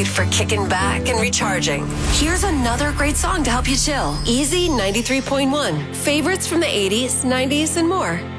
great for kicking back and recharging. Here's another great song to help you chill. Easy 93.1. Favorites from the 80s, 90s, and more.